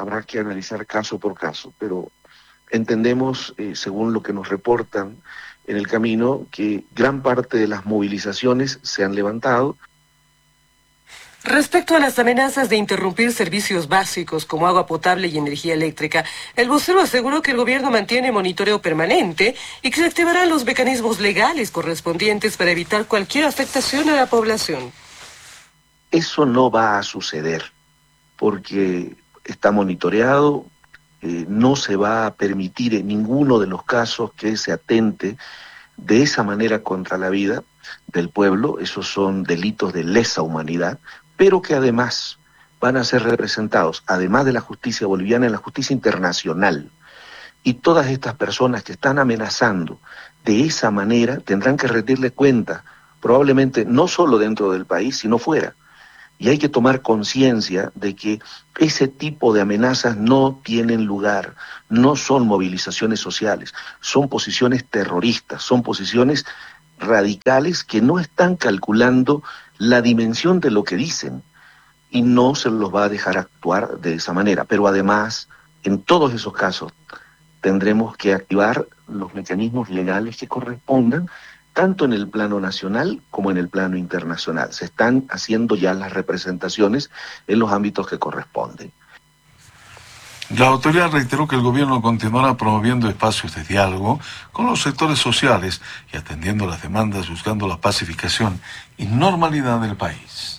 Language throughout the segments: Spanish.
habrá que analizar caso por caso, pero entendemos, según lo que nos reportan en el camino, que gran parte de las movilizaciones se han levantado. Respecto a las amenazas de interrumpir servicios básicos como agua potable y energía eléctrica, el vocero aseguró que el gobierno mantiene monitoreo permanente y que se activarán los mecanismos legales correspondientes para evitar cualquier afectación a la población. Eso no va a suceder porque está monitoreado, no se va a permitir en ninguno de los casos que se atente de esa manera contra la vida del pueblo. Esos son delitos de lesa humanidad, pero que además van a ser representados, además de la justicia boliviana, en la justicia internacional. Y todas estas personas que están amenazando de esa manera tendrán que rendirle cuenta, probablemente no solo dentro del país, sino fuera. Y hay que tomar conciencia de que ese tipo de amenazas no tienen lugar, no son movilizaciones sociales, son posiciones terroristas, son posiciones radicales que no están calculando la dimensión de lo que dicen y no se los va a dejar actuar de esa manera. Pero además, en todos esos casos, tendremos que activar los mecanismos legales que correspondan, tanto en el plano nacional como en el plano internacional. Se están haciendo ya las representaciones en los ámbitos que corresponden. La autoridad reiteró que el gobierno continuará promoviendo espacios de diálogo con los sectores sociales y atendiendo las demandas buscando la pacificación y normalidad del país.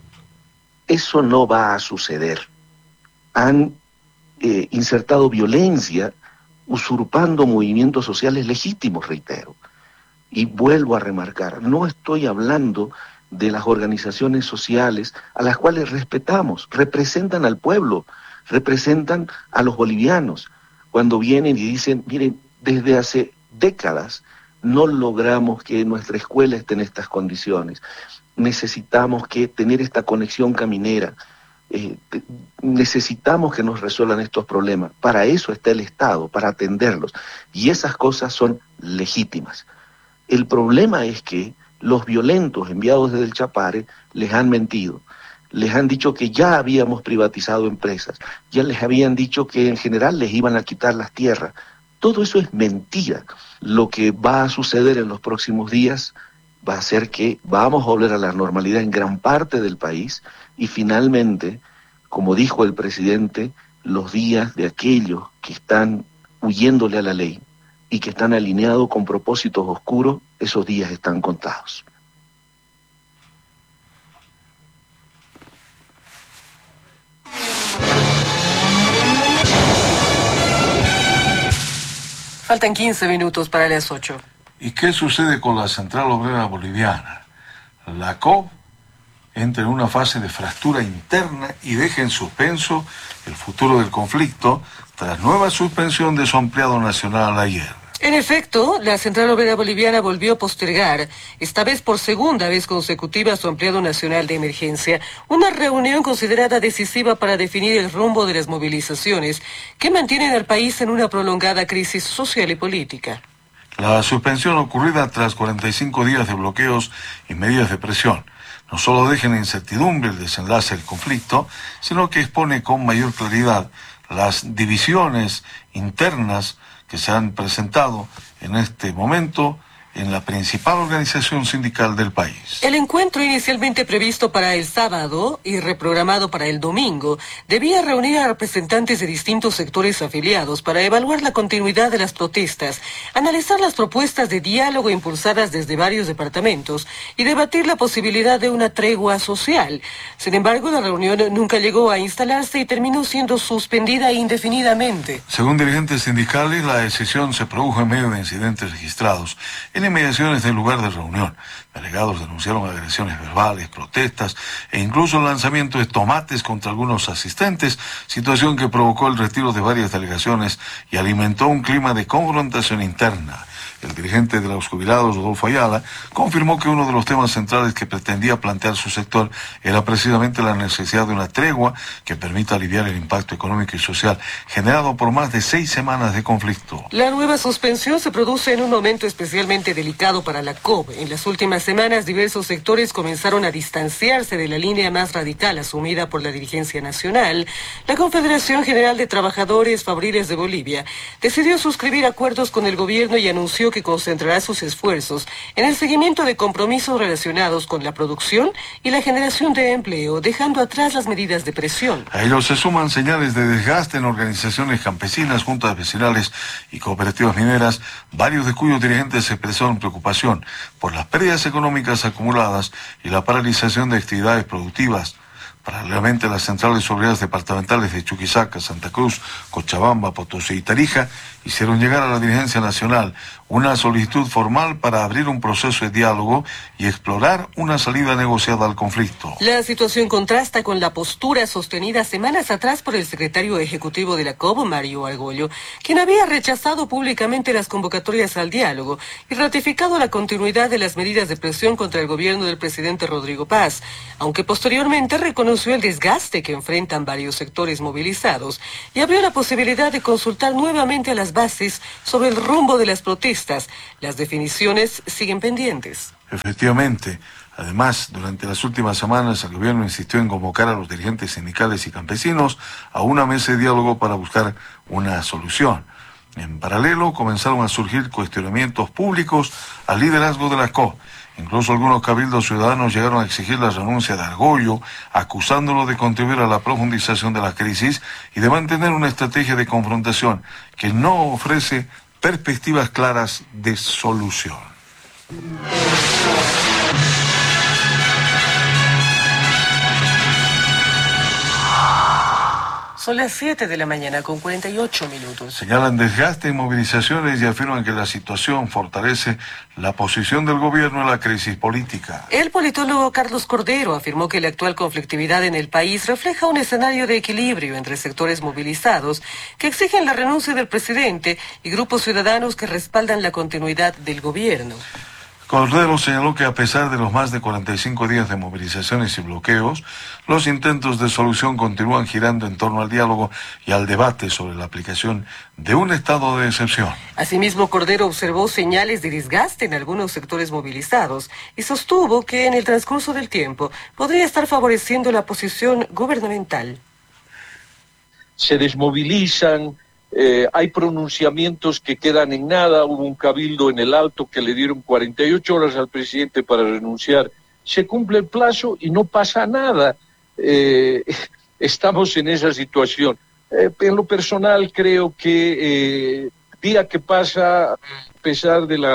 Eso no va a suceder. Han insertado violencia usurpando movimientos sociales legítimos, reitero. Y vuelvo a remarcar, no estoy hablando de las organizaciones sociales a las cuales respetamos, representan al pueblo, representan a los bolivianos. Cuando vienen y dicen, miren, desde hace décadas no logramos que nuestra escuela esté en estas condiciones, necesitamos que tener esta conexión caminera, necesitamos que nos resuelvan estos problemas. Para eso está el Estado, para atenderlos, y esas cosas son legítimas. El problema es que los violentos enviados desde el Chapare les han mentido, les han dicho que ya habíamos privatizado empresas, ya les habían dicho que en general les iban a quitar las tierras. Todo eso es mentira. Lo que va a suceder en los próximos días va a ser que vamos a volver a la normalidad en gran parte del país y finalmente, como dijo el presidente, los días de aquellos que están huyéndole a la ley y que están alineados con propósitos oscuros, esos días están contados. Faltan 15 minutos para las 8. ¿Y qué sucede con la Central Obrera Boliviana? La COB entra en una fase de fractura interna y deja en suspenso el futuro del conflicto tras nueva suspensión de su ampliado nacional ayer. En efecto, la Central Obrera Boliviana volvió a postergar, esta vez por segunda vez consecutiva, su ampliado nacional de emergencia, una reunión considerada decisiva para definir el rumbo de las movilizaciones que mantienen al país en una prolongada crisis social y política. La suspensión ocurrida tras 45 días de bloqueos y medidas de presión no solo deja en incertidumbre el desenlace del conflicto, sino que expone con mayor claridad las divisiones internas que se han presentado en este momento en la principal organización sindical del país. El encuentro inicialmente previsto para el sábado y reprogramado para el domingo debía reunir a representantes de distintos sectores afiliados para evaluar la continuidad de las protestas, analizar las propuestas de diálogo impulsadas desde varios departamentos y debatir la posibilidad de una tregua social. Sin embargo, la reunión nunca llegó a instalarse y terminó siendo suspendida indefinidamente. Según dirigentes sindicales, la decisión se produjo en medio de incidentes registrados en inmediaciones del lugar de reunión. Delegados denunciaron agresiones verbales, protestas e incluso el lanzamiento de tomates contra algunos asistentes, situación que provocó el retiro de varias delegaciones y alimentó un clima de confrontación interna. El dirigente de los jubilados, Rodolfo Ayala, confirmó que uno de los temas centrales que pretendía plantear su sector era precisamente la necesidad de una tregua que permita aliviar el impacto económico y social generado por más de 6 semanas de conflicto. La nueva suspensión se produce en un momento especialmente delicado para la COP. En las últimas semanas, diversos sectores comenzaron a distanciarse de la línea más radical asumida por la dirigencia nacional. La Confederación General de Trabajadores Fabriles de Bolivia decidió suscribir acuerdos con el gobierno y anunció que concentrará sus esfuerzos en el seguimiento de compromisos relacionados con la producción y la generación de empleo, dejando atrás las medidas de presión. A ellos se suman señales de desgaste en organizaciones campesinas, juntas vecinales y cooperativas mineras, varios de cuyos dirigentes expresaron preocupación por las pérdidas económicas acumuladas y la paralización de actividades productivas. Paralelamente, las centrales obreras departamentales de Chuquisaca, Santa Cruz, Cochabamba, Potosí y Tarija hicieron llegar a la dirigencia nacional una solicitud formal para abrir un proceso de diálogo y explorar una salida negociada al conflicto. La situación contrasta con la postura sostenida semanas atrás por el secretario ejecutivo de la COP, Mario Argollo, quien había rechazado públicamente las convocatorias al diálogo y ratificado la continuidad de las medidas de presión contra el gobierno del presidente Rodrigo Paz, aunque posteriormente reconoció el desgaste que enfrentan varios sectores movilizados y abrió la posibilidad de consultar nuevamente a las bases sobre el rumbo de las protestas. Las definiciones siguen pendientes. Efectivamente. Además, durante las últimas semanas, el gobierno insistió en convocar a los dirigentes sindicales y campesinos a una mesa de diálogo para buscar una solución. En paralelo, comenzaron a surgir cuestionamientos públicos al liderazgo de la COP. Incluso algunos cabildos ciudadanos llegaron a exigir la renuncia de Argollo, acusándolo de contribuir a la profundización de la crisis y de mantener una estrategia de confrontación que no ofrece perspectivas claras de solución. Son las 7 de la mañana con 48 minutos. Señalan desgaste y movilizaciones y afirman que la situación fortalece la posición del gobierno en la crisis política. El politólogo Carlos Cordero afirmó que la actual conflictividad en el país refleja un escenario de equilibrio entre sectores movilizados que exigen la renuncia del presidente y grupos ciudadanos que respaldan la continuidad del gobierno. Cordero señaló que a pesar de los más de 45 días de movilizaciones y bloqueos, los intentos de solución continúan girando en torno al diálogo y al debate sobre la aplicación de un estado de excepción. Asimismo, Cordero observó señales de desgaste en algunos sectores movilizados y sostuvo que en el transcurso del tiempo podría estar favoreciendo la posición gubernamental. Se desmovilizan. Hay pronunciamientos que quedan en nada. Hubo un cabildo en el Alto que le dieron 48 horas al presidente para renunciar. Se cumple el plazo y no pasa nada. Estamos en esa situación. En lo personal creo que día que pasa, a pesar de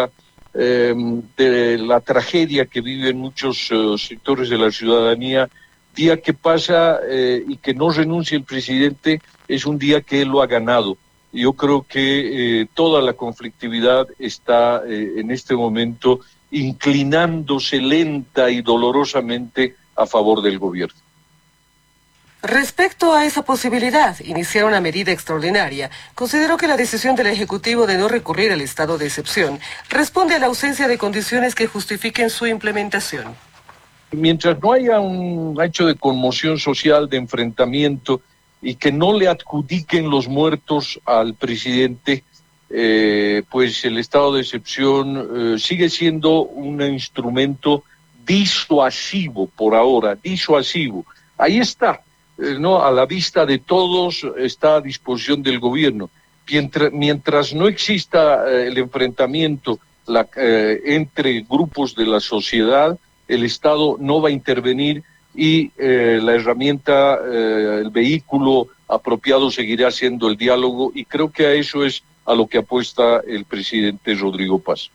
la tragedia que viven muchos sectores de la ciudadanía, día que pasa y que no renuncie el presidente es un día que él lo ha ganado. Yo creo que toda la conflictividad está en este momento inclinándose lenta y dolorosamente a favor del gobierno. Respecto a esa posibilidad, iniciar una medida extraordinaria, consideró que la decisión del Ejecutivo de no recurrir al estado de excepción responde a la ausencia de condiciones que justifiquen su implementación. Mientras no haya un hecho de conmoción social, de enfrentamiento, y que no le adjudiquen los muertos al presidente, pues el estado de excepción sigue siendo un instrumento disuasivo por ahora, disuasivo. Ahí está, ¿no? A la vista de todos, está a disposición del gobierno. Mientras no exista el enfrentamiento entre grupos de la sociedad, el Estado no va a intervenir y la herramienta, el vehículo apropiado seguirá siendo el diálogo, y creo que a eso es a lo que apuesta el presidente Rodrigo Paz.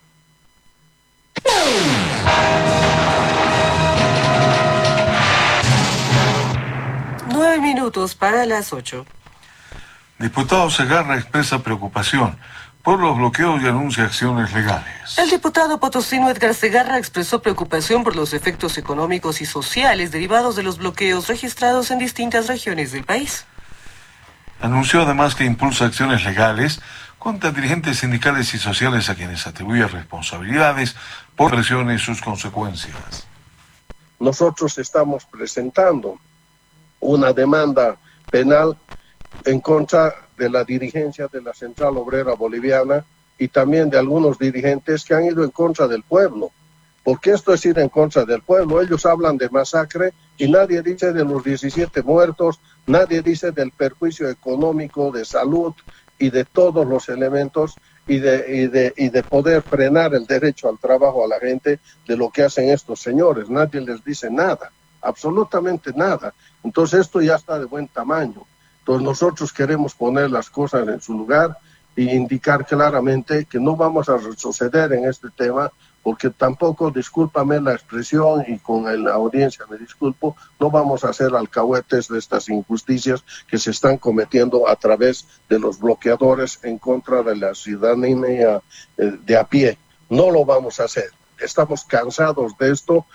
9 minutos para las 8. Diputado Segarra expresa preocupación por los bloqueos y anuncia acciones legales. El diputado potosino Edgar Segarra expresó preocupación por los efectos económicos y sociales derivados de los bloqueos registrados en distintas regiones del país. Anunció además que impulsa acciones legales contra dirigentes sindicales y sociales a quienes atribuye responsabilidades por presiones y sus consecuencias. Nosotros estamos presentando una demanda penal en contra de la dirigencia de la Central Obrera Boliviana y también de algunos dirigentes que han ido en contra del pueblo. Porque esto es ir en contra del pueblo. Ellos hablan de masacre y nadie dice de los 17 muertos, nadie dice del perjuicio económico, de salud y de todos los elementos y de poder frenar el derecho al trabajo a la gente de lo que hacen estos señores. Nadie les dice nada, absolutamente nada. Entonces esto ya está de buen tamaño. Entonces nosotros queremos poner las cosas en su lugar e indicar claramente que no vamos a retroceder en este tema, porque tampoco, discúlpame la expresión y con la audiencia me disculpo, no vamos a hacer alcahuetes de estas injusticias que se están cometiendo a través de los bloqueadores en contra de la ciudadanía de a pie. No lo vamos a hacer. Estamos cansados de esto.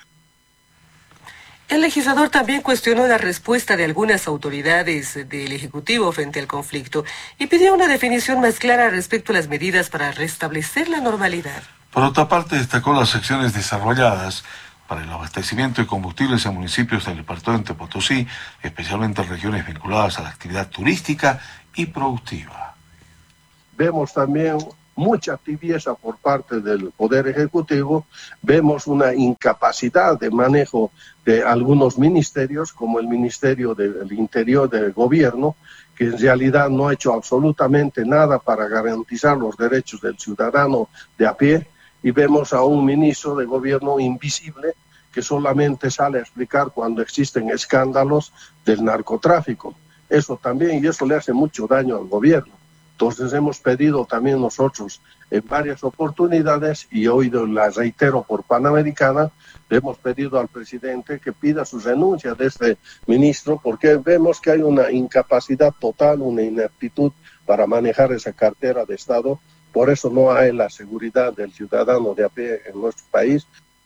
El legislador también cuestionó la respuesta de algunas autoridades del Ejecutivo frente al conflicto y pidió una definición más clara respecto a las medidas para restablecer la normalidad. Por otra parte, destacó las acciones desarrolladas para el abastecimiento de combustibles en municipios del departamento de Potosí, especialmente en regiones vinculadas a la actividad turística y productiva. Vemos también mucha tibieza por parte del Poder Ejecutivo, vemos una incapacidad de manejo de algunos ministerios, como el Ministerio del Interior del Gobierno, que en realidad no ha hecho absolutamente nada para garantizar los derechos del ciudadano de a pie, y vemos a un ministro de Gobierno invisible que solamente sale a explicar cuando existen escándalos del narcotráfico. Eso también, y eso le hace mucho daño al gobierno. Entonces hemos pedido también nosotros en varias oportunidades, y hoy la reitero por Panamericana, le hemos pedido al presidente que pida su renuncia de este ministro, porque vemos que hay una incapacidad total, una ineptitud para manejar esa cartera de Estado. Por eso no hay la seguridad del ciudadano de a pie en nuestro país.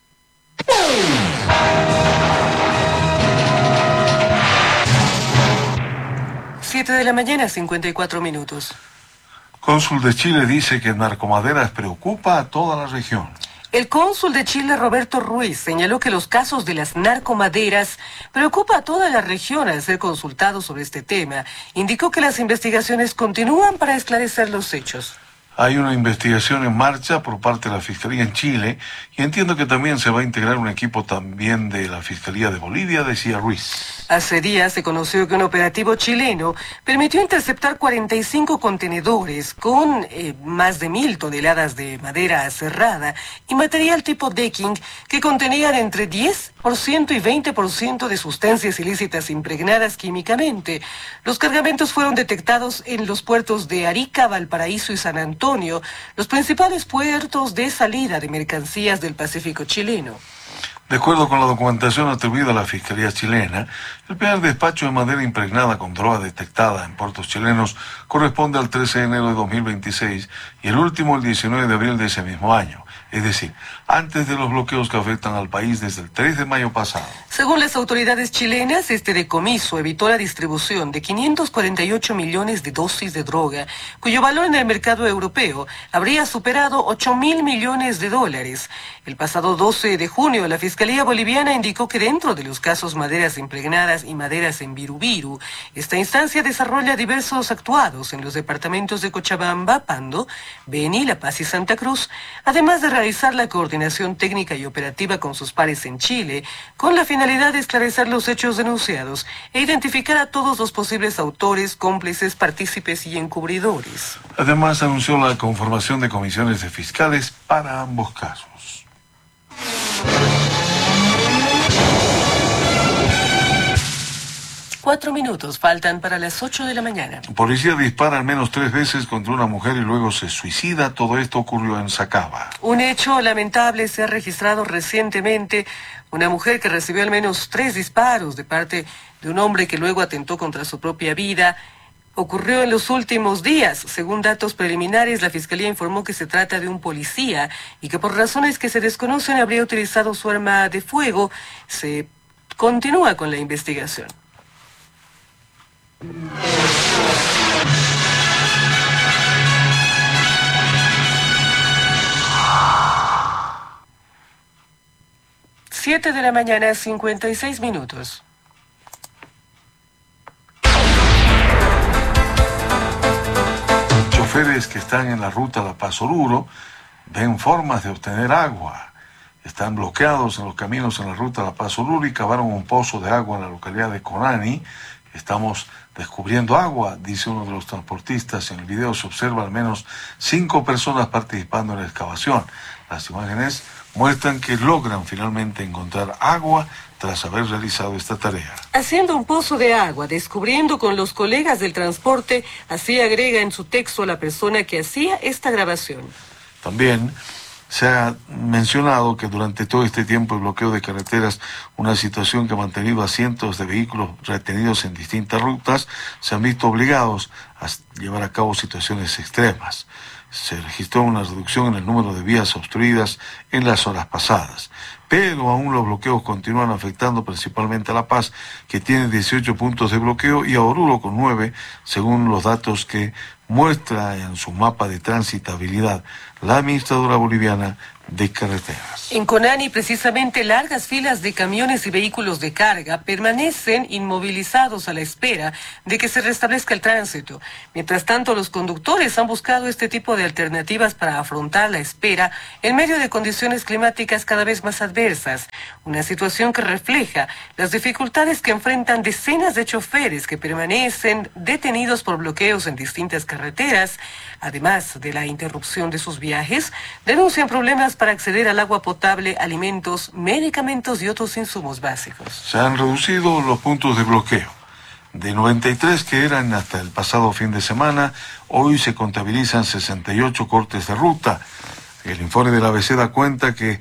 7 de la mañana, 54 minutos. Cónsul de Chile dice que narcomaderas preocupa a toda la región. El cónsul de Chile, Roberto Ruiz, señaló que los casos de las narcomaderas preocupa a toda la región al ser consultado sobre este tema. Indicó que las investigaciones continúan para esclarecer los hechos. Hay una investigación en marcha por parte de la Fiscalía en Chile y entiendo que también se va a integrar un equipo también de la Fiscalía de Bolivia, decía Ruiz. Hace días se conoció que un operativo chileno permitió interceptar 45 contenedores con más de 1.000 toneladas de madera cerrada y material tipo decking que contenían entre 10% y 20% de sustancias ilícitas impregnadas químicamente. Los cargamentos fueron detectados en los puertos de Arica, Valparaíso y San Antonio, los principales puertos de salida de mercancías del Pacífico chileno. De acuerdo con la documentación atribuida a la Fiscalía chilena, el primer despacho de madera impregnada con droga detectada en puertos chilenos corresponde al 13 de enero de 2026 y el último el 19 de abril de ese mismo año, es decir, antes de los bloqueos que afectan al país desde el 3 de mayo pasado. Según las autoridades chilenas, este decomiso evitó la distribución de 548 millones de dosis de droga, cuyo valor en el mercado europeo habría superado 8.000 millones de dólares. El pasado 12 de junio, la Fiscalía Boliviana indicó que dentro de los casos maderas impregnadas y maderas en Virubiru, esta instancia desarrolla diversos actuados en los departamentos de Cochabamba, Pando, Beni, La Paz y Santa Cruz, además de realizar la coordinación técnica y operativa con sus pares en Chile, con la finalidad de esclarecer los hechos denunciados e identificar a todos los posibles autores, cómplices, partícipes y encubridores. Además, anunció la conformación de comisiones de fiscales para ambos casos. 4 minutos faltan para las 8 de la mañana. Policía dispara al menos 3 veces contra una mujer y luego se suicida. Todo esto ocurrió en Sacaba. Un hecho lamentable se ha registrado recientemente. Una mujer que recibió al menos 3 disparos de parte de un hombre que luego atentó contra su propia vida. Ocurrió en los últimos días. Según datos preliminares, la Fiscalía informó que se trata de un policía y que por razones que se desconocen habría utilizado su arma de fuego. Se continúa con la investigación. 7 de la mañana, 56 minutos. Choferes que están en la ruta La Paz-Oruro ven formas de obtener agua. Están bloqueados en los caminos en la ruta La Paz-Oruro y cavaron un pozo de agua en la localidad de Conani. Estamos descubriendo agua, dice uno de los transportistas. En el video se observa al menos 5 personas participando en la excavación. Las imágenes muestran que logran finalmente encontrar agua tras haber realizado esta tarea. Haciendo un pozo de agua, descubriendo con los colegas del transporte, así agrega en su texto la persona que hacía esta grabación. También se ha mencionado que durante todo este tiempo el bloqueo de carreteras, una situación que ha mantenido a cientos de vehículos retenidos en distintas rutas, se han visto obligados a llevar a cabo situaciones extremas. Se registró una reducción en el número de vías obstruidas en las horas pasadas. Pero aún los bloqueos continúan afectando principalmente a La Paz, que tiene 18 puntos de bloqueo, y a Oruro con 9, según los datos que muestra en su mapa de transitabilidad la administradora boliviana de carreteras. En Conani, precisamente, largas filas de camiones y vehículos de carga permanecen inmovilizados a la espera de que se restablezca el tránsito. Mientras tanto, los conductores han buscado este tipo de alternativas para afrontar la espera en medio de condiciones climáticas cada vez más adversas. Una situación que refleja las dificultades que enfrentan decenas de choferes que permanecen detenidos por bloqueos en distintas carreteras. Además de la interrupción de sus viajes, denuncian problemas para acceder al agua potable, alimentos, medicamentos y otros insumos básicos. Se han reducido los puntos de bloqueo. De 93 que eran hasta el pasado fin de semana, hoy se contabilizan 68 cortes de ruta. El informe de la ABC da cuenta que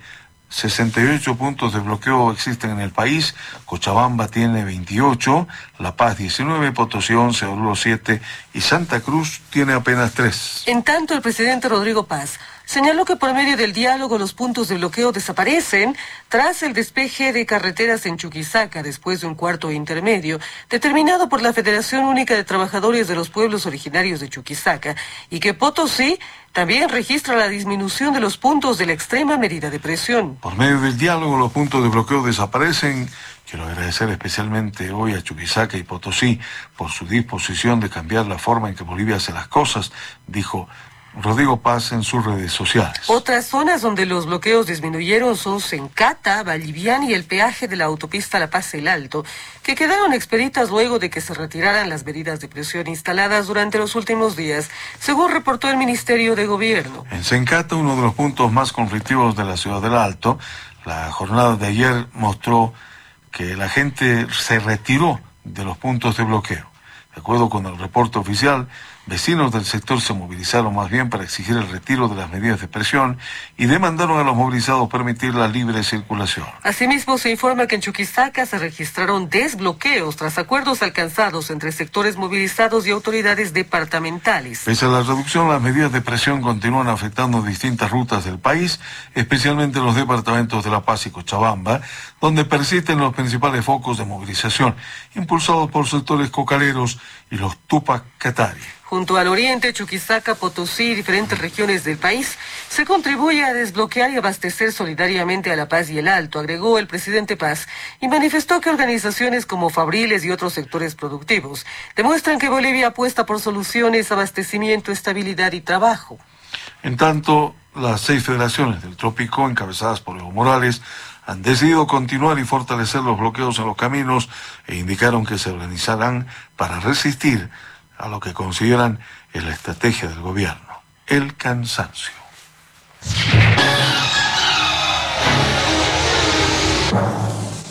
68 puntos de bloqueo existen en el país. Cochabamba tiene 28, La Paz 19, Potosí 11, Oruro 7 y Santa Cruz tiene apenas 3. En tanto, el presidente Rodrigo Paz señaló que por medio del diálogo los puntos de bloqueo desaparecen tras el despeje de carreteras en Chuquisaca después de un cuarto intermedio determinado por la Federación Única de Trabajadores de los Pueblos Originarios de Chuquisaca, y que Potosí también registra la disminución de los puntos de la extrema medida de presión. Por medio del diálogo los puntos de bloqueo desaparecen. Quiero agradecer especialmente hoy a Chuquisaca y Potosí por su disposición de cambiar la forma en que Bolivia hace las cosas, dijo Rodrigo Paz en sus redes sociales. Otras zonas donde los bloqueos disminuyeron son Sencata, Vallivian y el peaje de la autopista La Paz-El Alto, que quedaron expeditas luego de que se retiraran las medidas de presión instaladas durante los últimos días, según reportó el Ministerio de Gobierno. En Sencata, uno de los puntos más conflictivos de la ciudad del Alto, la jornada de ayer mostró que la gente se retiró de los puntos de bloqueo. De acuerdo con el reporte oficial, vecinos del sector se movilizaron más bien para exigir el retiro de las medidas de presión y demandaron a los movilizados permitir la libre circulación. Asimismo, se informa que en Chuquisaca se registraron desbloqueos tras acuerdos alcanzados entre sectores movilizados y autoridades departamentales. Pese a la reducción, las medidas de presión continúan afectando distintas rutas del país, especialmente los departamentos de La Paz y Cochabamba, donde persisten los principales focos de movilización, impulsados por sectores cocaleros y los Tupac Katari. Junto al oriente, Chuquisaca, Potosí y diferentes regiones del país, se contribuye a desbloquear y abastecer solidariamente a La Paz y el Alto, agregó el presidente Paz, y manifestó que organizaciones como Fabriles y otros sectores productivos demuestran que Bolivia apuesta por soluciones, abastecimiento, estabilidad y trabajo. En tanto, las 6 federaciones del trópico, encabezadas por Evo Morales, han decidido continuar y fortalecer los bloqueos en los caminos e indicaron que se organizarán para resistir a lo que consideran la estrategia del gobierno, el cansancio.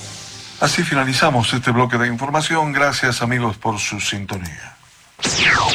Así finalizamos este bloque de información. Gracias, amigos, por su sintonía.